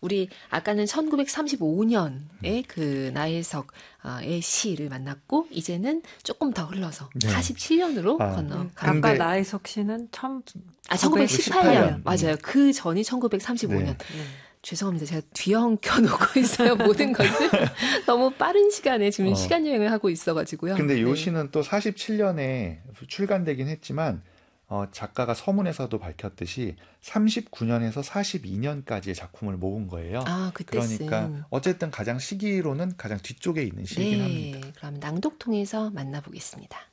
우리 아까는 1935년에 그 나혜석의 시를 만났고 이제는 조금 더 흘러서 네. 47년으로 건너갑니다. 근데- 아까 나혜석 씨는 1918년. 맞아요. 그 전이 1935년. 네. 죄송합니다. 제가 뒤엉켜 놓고 있어요. 모든 것을. 너무 빠른 시간에 지금 시간 여행을 하고 있어가지고요. 근데 요 네. 시는 또 47년에 출간되긴 했지만 작가가 서문에서도 밝혔듯이 39년에서 42년까지의 작품을 모은 거예요. 아, 그때 그러니까 쓴. 어쨌든 가장 시기로는 가장 뒤쪽에 있는 시이긴 합니다. 네. 그럼 낭독통에서 만나보겠습니다.